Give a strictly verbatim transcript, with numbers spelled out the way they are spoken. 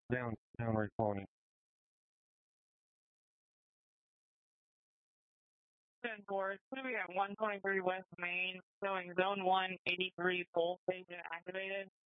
Down, downright phony. ten four, it's going to be at one twenty-three West Main, showing zone one eighty-three full station activated.